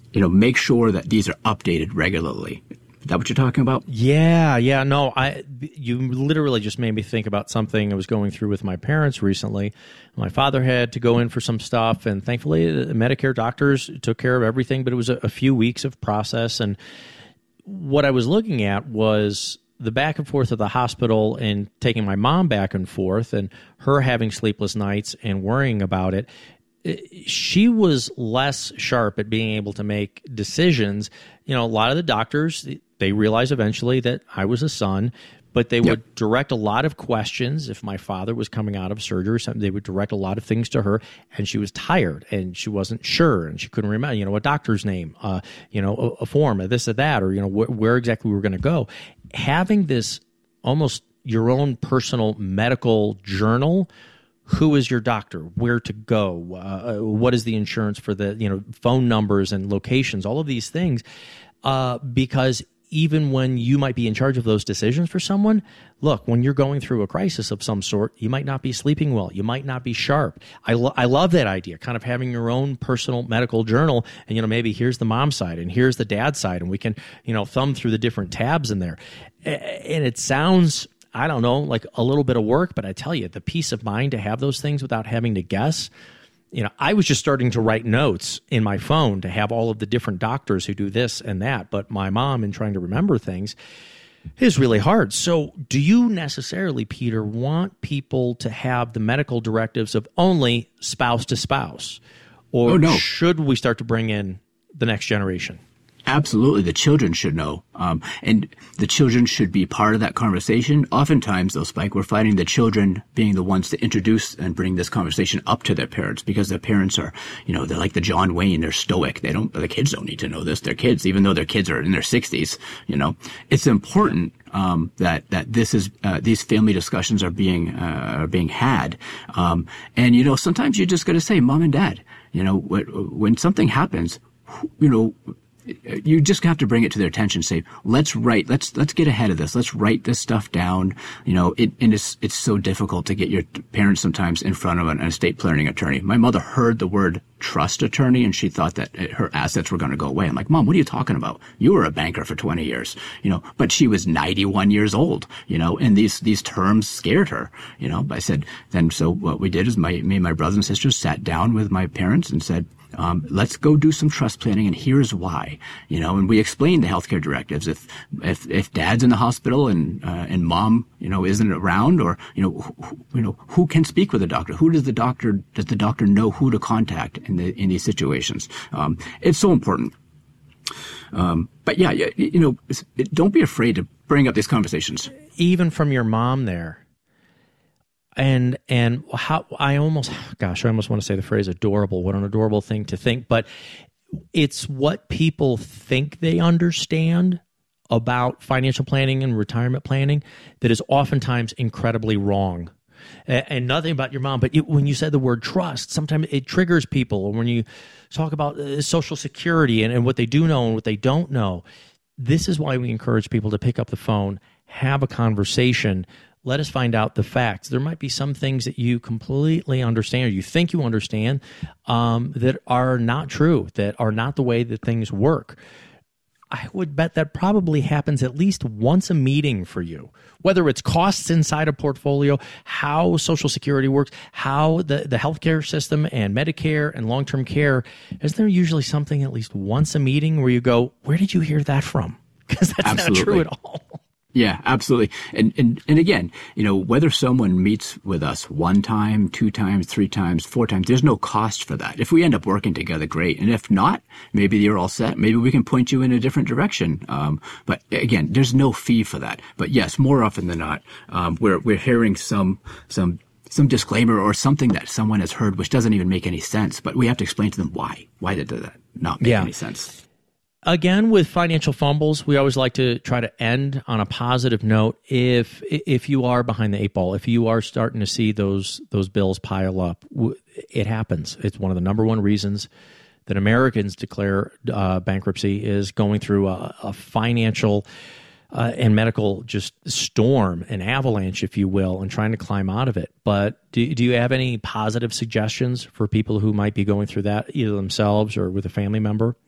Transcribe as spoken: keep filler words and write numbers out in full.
you know, make sure that these are updated regularly. Is that what you're talking about? Yeah, yeah. No, I. You literally just made me think about something I was going through with my parents recently. My father had to go in for some stuff, and thankfully the Medicare doctors took care of everything, but it was a, a few weeks of process. And what I was looking at was the back and forth of the hospital and taking my mom back and forth and her having sleepless nights and worrying about it. She was less sharp at being able to make decisions. You know, a lot of the doctors, they realized eventually that I was a son, but they would yep. direct a lot of questions. If my father was coming out of surgery or something, they would direct a lot of things to her, and she was tired and she wasn't sure and she couldn't remember, you know, a doctor's name, uh, you know, a, a form, or this or that, or, you know, wh- where exactly we were going to go. Having this almost your own personal medical journal. Who is your doctor? Where to go? Uh, what is the insurance for the, you know, phone numbers and locations? All of these things, uh, because even when you might be in charge of those decisions for someone, look, when you're going through a crisis of some sort, you might not be sleeping well. You might not be sharp. I, lo- I love that idea, kind of having your own personal medical journal. And, you know, maybe here's the mom side and here's the dad side, and we can, you know, thumb through the different tabs in there. And it sounds, I don't know, like a little bit of work, but I tell you, the peace of mind to have those things without having to guess. You know, I was just starting to write notes in my phone to have all of the different doctors who do this and that, but my mom, in trying to remember things, is really hard. So do you necessarily, Peter, want people to have the medical directives of only spouse to spouse? Or oh, no. should we start to bring in the next generation? Absolutely. The children should know. Um, and the children should be part of that conversation. Oftentimes, though, Spike, we're finding the children being the ones to introduce and bring this conversation up to their parents, because their parents are, you know, they're like the John Wayne. They're stoic. They don't, the kids don't need to know this. They're kids, even though their kids are in their sixties, you know. It's important um, that, that this is, uh, these family discussions are being, uh, are being had. Um, and, you know, sometimes you just got to say, Mom and Dad, you know, when something happens, you know, you just have to bring it to their attention. Say, let's write, let's, let's get ahead of this. Let's write this stuff down. You know, it, and it's, it's so difficult to get your parents sometimes in front of an estate planning attorney. My mother heard the word trust attorney and she thought that her assets were going to go away. I'm like, Mom, what are you talking about? You were a banker for twenty years, you know, but she was ninety-one years old, you know, and these, these terms scared her, you know, but I said, then, so what we did is my, me and my brothers and sisters sat down with my parents and said, Um, let's go do some trust planning, and here's why. You know, and we explained the healthcare directives. If if if dad's in the hospital and uh, and mom, you know, isn't around, or you know, who, you know, who can speak with the doctor? Who does the doctor does the doctor know who to contact in the in these situations? Um, it's so important. Um, but yeah, you, you know, don't be afraid to bring up these conversations. Even from your mom there. And and how I almost, gosh, I almost want to say the phrase adorable. What an adorable thing to think. But it's what people think they understand about financial planning and retirement planning that is oftentimes incredibly wrong. And nothing about your mom, but you, when you said the word trust, sometimes it triggers people. Or when you talk about uh, Social Security and, and what they do know and what they don't know, this is why we encourage people to pick up the phone, have a conversation. Let us find out the facts. There might be some things that you completely understand or you think you understand um, that are not true, that are not the way that things work. I would bet that probably happens at least once a meeting for you, whether it's costs inside a portfolio, how Social Security works, how the, the healthcare system and Medicare and long-term care. Isn't there usually something at least once a meeting where you go, where did you hear that from? Because that's Absolutely. Not true at all. Yeah, absolutely. And, and, and again, you know, whether someone meets with us one time, two times, three times, four times, there's no cost for that. If we end up working together, great. And if not, maybe you're all set. Maybe we can point you in a different direction. Um, but again, there's no fee for that. But yes, more often than not, um, we're, we're hearing some, some, some disclaimer or something that someone has heard, which doesn't even make any sense, but we have to explain to them why. Why did that not make yeah. any sense? Again, with financial fumbles, we always like to try to end on a positive note. If if you are behind the eight ball, if you are starting to see those those bills pile up, it happens. It's one of the number one reasons that Americans declare uh, bankruptcy is going through a, a financial uh, and medical just storm, an avalanche, if you will, and trying to climb out of it. But do, do you have any positive suggestions for people who might be going through that, either themselves or with a family member?